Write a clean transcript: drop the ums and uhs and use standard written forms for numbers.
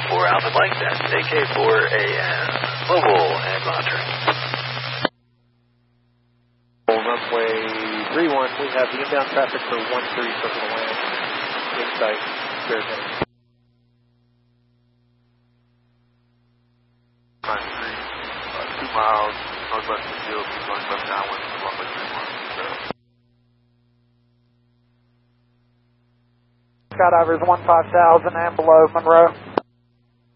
4 Alpha Mike, that's AK4AM, mobile and monitoring. Runway 31, we have the inbound traffic for 13 circle to land. Insight, fair game. 2 miles northwest of the field, going left downwind to runway 31. Skydivers 15,000 and below Monroe.